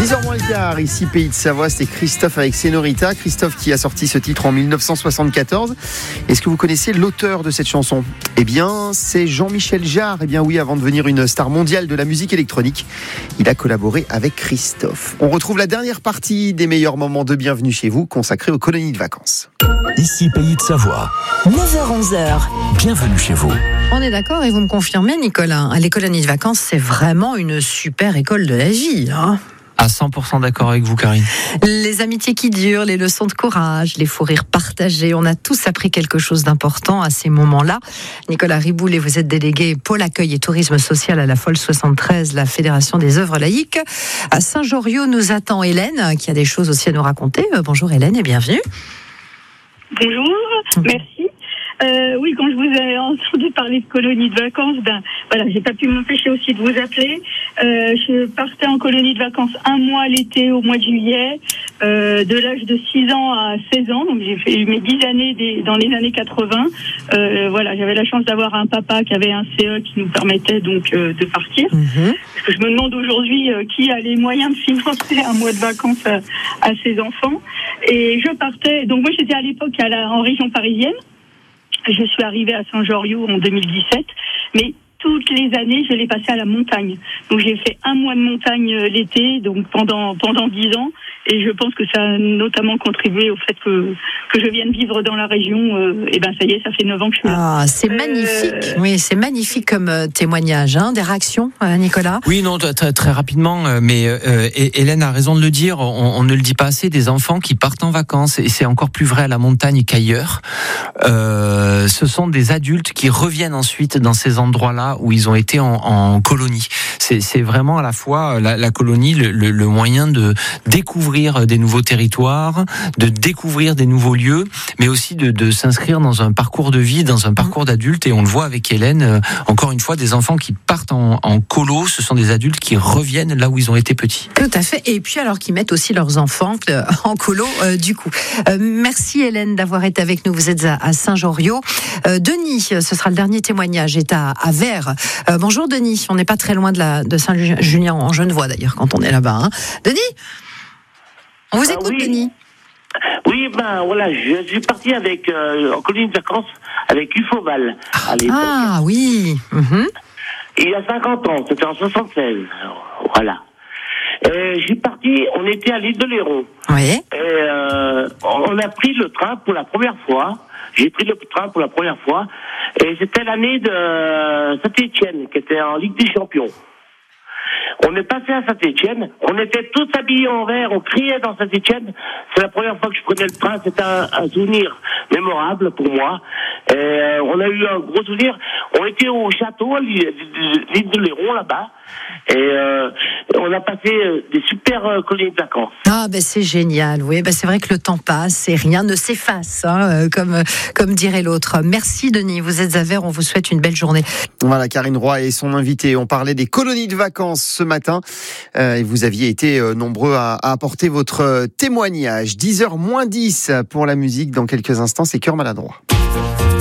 10h moins le quart, ici Pays de Savoie, c'est Christophe avec Senorita. Christophe qui a sorti ce titre en 1974. Est-ce que vous connaissez l'auteur de cette chanson ? Eh bien, c'est Jean-Michel Jarre. Eh bien oui, avant de devenir une star mondiale de la musique électronique, il a collaboré avec Christophe. On retrouve la dernière partie des meilleurs moments de Bienvenue chez vous, consacrée aux colonies de vacances. Ici Pays de Savoie. 9h-11h. Bienvenue chez vous. On est d'accord et vous me confirmez, Nicolas, les colonies de vacances, c'est vraiment une super école de la vie. À 100% d'accord avec vous, Karine. Les amitiés qui durent, les leçons de courage, les fous rires partagés, on a tous appris quelque chose d'important à ces moments-là. Nicolas Riboulet, vous êtes délégué pôle accueil et tourisme social à la Folle 73, la Fédération des œuvres laïques. À Saint-Joriot nous attend Hélène, qui a des choses aussi à nous raconter. Bonjour Hélène et bienvenue. Bonjour, merci. Oui, quand je vous ai entendu parler de colonies de vacances, j'ai pas pu m'empêcher aussi de vous appeler. Je partais en colonie de vacances un mois l'été, au mois de juillet, de l'âge de 6 ans à 16 ans. Donc j'ai fait mes 10 années dans les années 80. J'avais la chance d'avoir un papa qui avait un CE qui nous permettait donc de partir. Parce que je me demande aujourd'hui qui a les moyens de financer un mois de vacances à ses enfants. Et je partais. Donc moi j'étais à l'époque en région parisienne. Je suis arrivée à Saint-Joriot en 2017, mais toutes les années, je l'ai passé à la montagne. Donc j'ai fait un mois de montagne l'été, donc pendant 10 ans, et je pense que ça a notamment contribué au fait que je vienne vivre dans la région. Ça y est, ça fait 9 ans que je suis là. Ah, c'est magnifique. Oui, c'est magnifique comme témoignage, des réactions, Nicolas. Oui, non, très rapidement, mais Hélène a raison de le dire. On ne le dit pas assez. Des enfants qui partent en vacances, et c'est encore plus vrai à la montagne qu'ailleurs. Ce sont des adultes qui reviennent ensuite dans ces endroits-là où ils ont été en colonie. C'est vraiment à la fois la colonie, le moyen de découvrir des nouveaux territoires, de découvrir des nouveaux lieux, mais aussi de s'inscrire dans un parcours de vie, dans un parcours d'adulte. Et on le voit avec Hélène, encore une fois, des enfants qui partent en colo, ce sont des adultes qui reviennent là où ils ont été petits. Tout à fait. Et puis alors qu'ils mettent aussi leurs enfants en colo, du coup. Merci Hélène d'avoir été avec nous. Vous êtes à Saint-Joriot. Denis, ce sera le dernier témoignage, est à Vers. Bonjour Denis, on n'est pas très loin de Saint-Julien en Genevois d'ailleurs quand on est là-bas. Denis, on vous écoute. Oui. Denis. Oui, je suis parti en colonie de vacances avec UFOVAL à l'époque. Ah oui. Il y a 50 ans, c'était en 76. Voilà. Et je suis parti, on était à l'île de Léron. Oui. Et on a pris le train pour la première fois. J'ai pris le train pour la première fois. Et c'était l'année de Saint-Étienne, qui était en Ligue des Champions. On est passé à Saint-Étienne, on était tous habillés en vert, on criait dans Saint-Étienne. C'est la première fois que je prenais le train, c'était un souvenir mémorable pour moi. Et on a eu un gros souvenir. On était au château, à l'île de Léron, là-bas. Et on a passé des super colonies de vacances. Ah c'est génial, oui. C'est vrai que le temps passe et rien ne s'efface, comme dirait l'autre. Merci Denis, vous êtes à Vers, on vous souhaite une belle journée. Voilà, Karine Roy et son invité. On parlait des colonies de vacances ce matin et vous aviez été nombreux à apporter votre témoignage. 10h moins 10 pour la musique. Dans quelques instants, c'est Cœur Maladroit.